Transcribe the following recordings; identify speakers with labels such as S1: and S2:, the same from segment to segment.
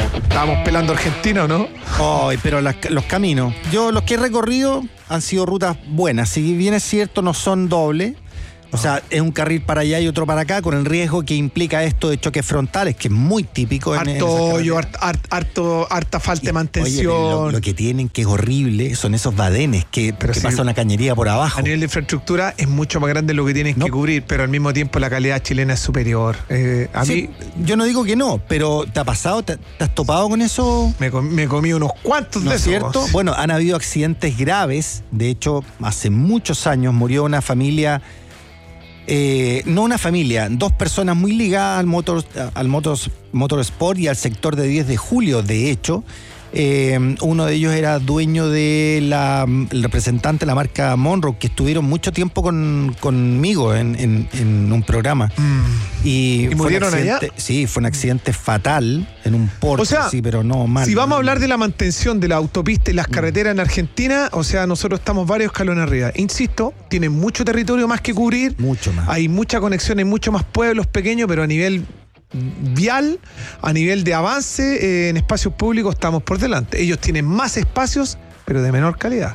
S1: Estábamos pelando Argentina, ¿o no?
S2: Pero los caminos. Yo los que he recorrido han sido rutas buenas. Si bien es cierto, no son dobles. O sea, es un carril para allá y otro para acá, con el riesgo que implica esto de choques frontales, que es muy típico.
S1: Harto hoyo, harta falta de mantención.
S2: Oye, lo que tienen, que es horrible, son esos badenes que pasa una cañería por abajo.
S1: A nivel de infraestructura es mucho más grande lo que tienen que cubrir, pero al mismo tiempo la calidad chilena es superior.
S2: Yo no digo que no, pero ¿te ha pasado? ¿Te has topado con eso?
S1: Me comí unos cuantos de esos.
S2: ¿No es cierto? Bueno, han habido accidentes graves. De hecho, hace muchos años murió una familia... no una familia, dos personas muy ligadas al motorsport y al sector de 10 de julio, de hecho. Uno de ellos era dueño de el representante de la marca Monroe, que estuvieron mucho tiempo conmigo en un programa. ¿Y
S1: murieron allá?
S2: Sí, fue un accidente fatal en un Porsche,
S1: o sea,
S2: sí, pero no mal.
S1: Si vamos a hablar de la mantención de la autopista y las carreteras en Argentina, o sea, nosotros estamos varios escalones arriba. Insisto, tienen mucho territorio más que cubrir.
S2: Mucho más.
S1: Hay mucha conexión, hay mucho más pueblos pequeños, pero a nivel vial, a nivel de avance en espacios públicos estamos por delante. Ellos tienen más espacios, pero de menor calidad.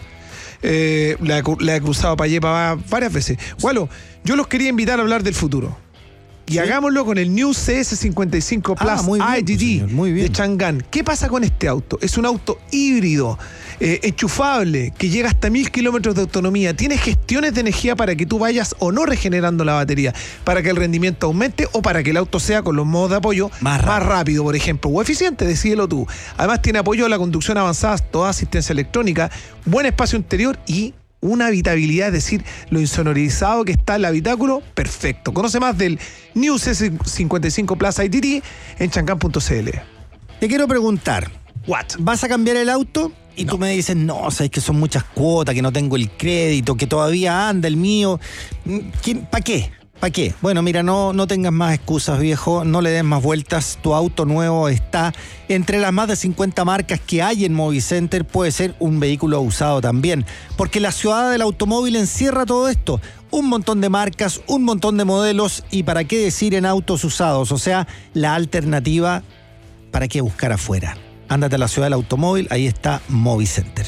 S1: La he cruzado para allá varias veces. Bueno, yo los quería invitar a hablar del futuro. Y hagámoslo con el New CS55 Plus IDD de Chang'an. ¿Qué pasa con este auto? Es un auto híbrido, enchufable, que llega hasta 1000 kilómetros de autonomía. Tiene gestiones de energía para que tú vayas o no regenerando la batería, para que el rendimiento aumente o para que el auto sea con los modos de apoyo más rápido, por ejemplo, o eficiente, decídelo tú. Además tiene apoyo a la conducción avanzada, toda asistencia electrónica, buen espacio interior y una habitabilidad, es decir, lo insonorizado que está el habitáculo, perfecto. Conoce más del New CS55 Plus IDD en chang'an.cl.
S2: Te quiero preguntar, ¿vas a cambiar el auto? Y tú me dices, no, sabes que son muchas cuotas, que no tengo el crédito, que todavía anda el mío. ¿Para qué? ¿Para qué? Bueno, mira, no tengas más excusas, viejo, no le des más vueltas. Tu auto nuevo está entre las más de 50 marcas que hay en Movicenter. Puede ser un vehículo usado también, porque la ciudad del automóvil encierra todo esto. Un montón de marcas, un montón de modelos y para qué decir en autos usados. O sea, la alternativa, ¿para qué buscar afuera? Ándate a la ciudad del automóvil, ahí está Movicenter.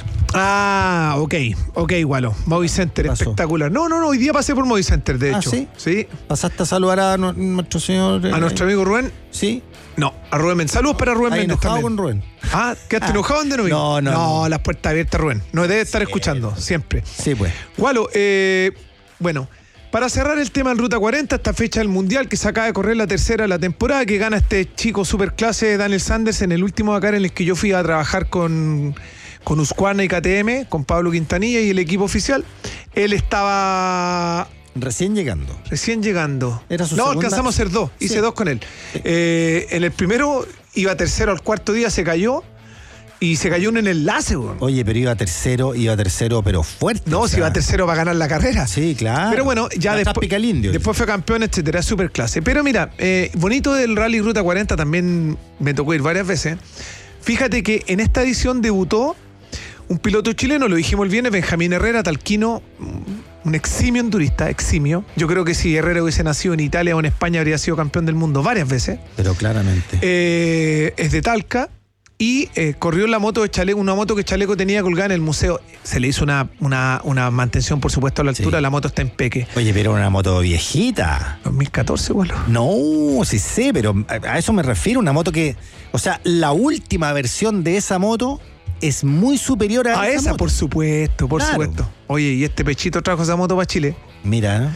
S1: Ok, Gualo. Movicenter, espectacular. No, hoy día pasé por Movicenter, de hecho.
S2: ¿Sí?
S1: Sí.
S2: ¿Pasaste a saludar a nuestro señor?
S1: ¿A nuestro amigo Rubén?
S2: Sí.
S1: No, a Rubén Méndez. Saludos para Rubén Méndez también.
S2: con Rubén?
S1: ¿Quedaste enojado de nuevo?
S2: No,
S1: las puertas abiertas, Rubén. No debe estar escuchando, siempre.
S2: Sí, pues.
S1: Gualo, bueno... Para cerrar el tema en Ruta 40, esta fecha del Mundial que se acaba de correr la tercera de la temporada, que gana este chico superclase Daniel Sanders en el último Dakar en el que yo fui a trabajar con Husqvarna y KTM, con Pablo Quintanilla y el equipo oficial. Él estaba...
S2: Recién llegando.
S1: Era su segunda... alcanzamos a hacer dos. Hice dos con él. Sí. En el primero iba tercero, al cuarto día se cayó. Y se cayó en el enlace, güey.
S2: Oye, pero iba tercero, pero fuerte.
S1: No, si iba tercero para ganar la carrera.
S2: Sí, claro.
S1: Pero bueno, ya después fue campeón, etcétera, super clase. Pero mira, bonito del Rally Ruta 40, también me tocó ir varias veces. Fíjate que en esta edición debutó un piloto chileno, lo dijimos el viernes, Benjamín Herrera, talquino, un eximio endurista, eximio. Yo creo que si Herrera hubiese nacido en Italia o en España habría sido campeón del mundo varias veces.
S2: Pero claramente.
S1: Es de Talca. Y corrió en la moto de Chaleco, una moto que Chaleco tenía colgada en el museo. Se le hizo una mantención, por supuesto, a la altura. Sí. La moto está en peque.
S2: Oye, pero una moto viejita.
S1: 2014, bueno.
S2: No, sí sé, pero a eso me refiero. Una moto que... O sea, la última versión de esa moto es muy superior a esa moto.
S1: Por supuesto. Oye, y este pechito trajo esa moto para Chile.
S2: Mira.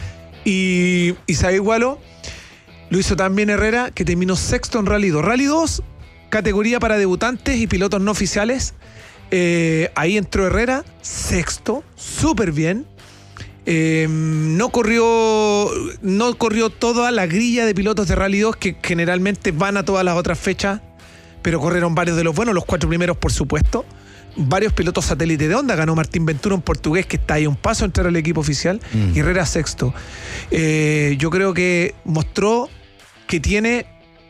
S1: Y ¿sabes, Gualo? Lo hizo también Herrera, que terminó sexto en Rally 2. Rally 2... categoría para debutantes y pilotos no oficiales. Ahí entró Herrera, sexto, súper bien. No corrió toda la grilla de pilotos de Rally 2 que generalmente van a todas las otras fechas, pero corrieron varios de los buenos, los 4 primeros por supuesto. Varios pilotos satélite de Honda, ganó Martín Ventura, un portugués que está ahí a un paso de entrar al equipo oficial, y Herrera sexto. Yo creo que mostró que tiene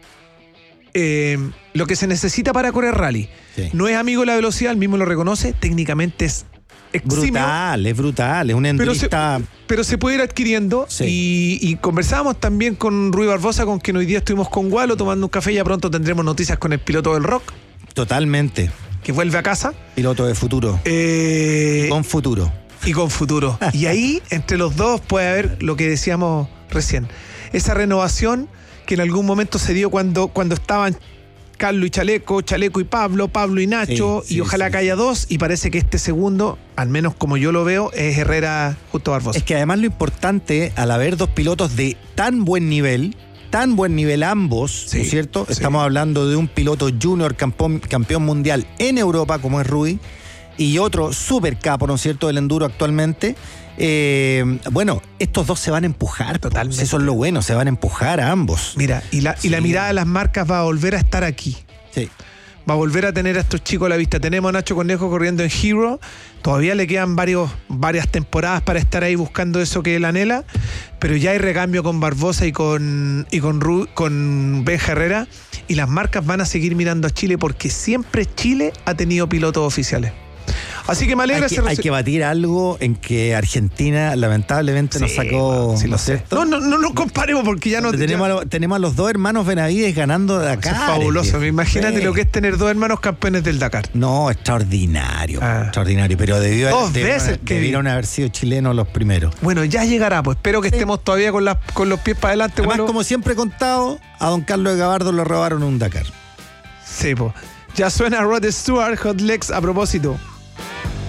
S1: lo que se necesita para correr rally. Sí. No es amigo de la velocidad, él mismo lo reconoce, técnicamente es eximio.
S2: Es brutal, es un endurista.
S1: Pero se puede ir adquiriendo. Sí. Y conversábamos también con Rui Barbosa, con quien hoy día estuvimos con Gualo tomando un café. Ya pronto tendremos noticias con el piloto del Rock.
S2: Totalmente.
S1: que vuelve a casa.
S2: Piloto de futuro. Con futuro.
S1: Y con futuro. Y ahí, entre los dos, puede haber lo que decíamos recién. Esa renovación que en algún momento se dio cuando estaban Carlos y Chaleco, Chaleco y Pablo y Nacho,
S2: sí,
S1: y ojalá
S2: sí.
S1: que haya dos, y parece que este segundo, al menos como yo lo veo, es Herrera Justo Barbosa.
S2: Es que además lo importante, al haber dos pilotos de tan buen nivel ambos,
S1: Sí,
S2: ¿no es cierto?
S1: sí.
S2: Estamos hablando de un piloto junior campeón mundial en Europa, como es Rui, y otro super capo, ¿no es cierto?, del enduro actualmente. Bueno, estos dos se van a empujar.
S1: Totalmente.
S2: Eso es lo bueno, se van a empujar a ambos.
S1: Mira, y la mirada de las marcas va a volver a estar aquí.
S2: Sí.
S1: Va a volver a tener a estos chicos a la vista. Tenemos a Nacho Cornejo corriendo en Hero. Todavía le quedan varias temporadas para estar ahí buscando eso que él anhela. Pero ya hay recambio con Barbosa y con Benja Herrera. Y las marcas van a seguir mirando a Chile porque siempre Chile ha tenido pilotos oficiales. Así que me alegra
S2: Hay que batir algo en que Argentina lamentablemente nos sacó.
S1: Sí,
S2: ¿no
S1: lo
S2: es
S1: sé.
S2: cierto?
S1: No nos comparemos porque ya no
S2: Tenemos a los dos hermanos Benavides ganando Dakar.
S1: Es fabuloso. Imagínate
S2: Sí.
S1: lo que es tener dos hermanos campeones del Dakar.
S2: No, extraordinario.
S1: Ah.
S2: Extraordinario. Pero
S1: Dos veces que
S2: debieron haber sido chilenos los primeros.
S1: Bueno, ya llegará, pues espero que estemos todavía con los pies para adelante.
S2: Además,
S1: Gualo.
S2: como siempre he contado, a don Carlos de Gabardo le robaron un Dakar.
S1: Sí, pues. Ya suena Rod Stewart, Hot Legs a propósito.